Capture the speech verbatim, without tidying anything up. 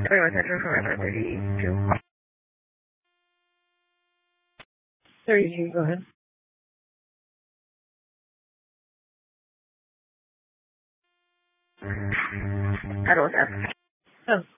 Everyone Central Forever, thirty-two. thirty-two, go ahead. Adult F. Oh.